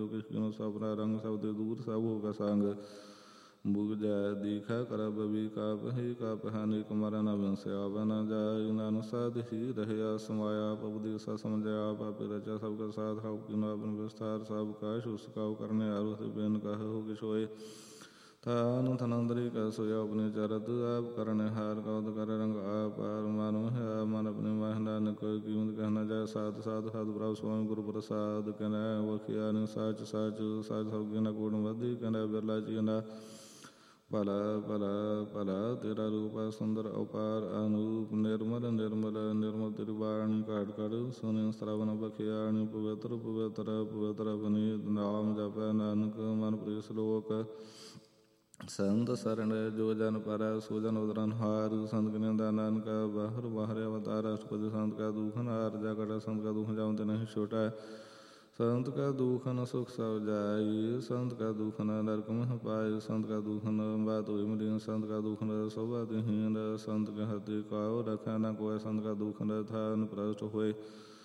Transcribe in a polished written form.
किसकिनो सबरा रंग सब ते दूर सब होगा संग बुग जाय दीखा कर बबी काप ही काप हानि कुमारा न विंस्या बना जाय नानु साध ही रहे समाया पबदी सा समझया पापी रचा सबका साथ हाउ किनो अपन विस्तार सब काश उसकाउ करने आरुष बेन कह हो किशोय थान थनंदरी का सोया अपने चरत आप करने हार कौद कर रंग आप मानो है मन अपने महना न कोई कीमत कहना जाए साध साध साध प्रभु स्वामी गुरु प्रसाद कहना वखिया न साच साच साच सब न कूड़ मध्य कहना बिरला चीना पला पला पला तेरा रूप सुंदर अपार अनूप निर्मल निर्मल निर्मल तेरी वाणी काट कर सुनि श्रवण बखियाणी पवित्र पवित्र पवित्र पुनीत नाम जप नानक मन प्रिय श्लोक संत शरण जो जन पर सुजन उदरन हार संत निंदा नानक बाहर बाहर अवतार अष्टपदी संत का दुखन हार जाकर संत का दुख जाऊँ नहीं छोटा संत का दुखन सुख सब जाई संत का दुखन नरक में पाए संत का दुखन बात मिली संत का दुखन सौभाग्यहीन संत के हृदय का रखा न कोई संत का दुखन था प्रष्ट हुए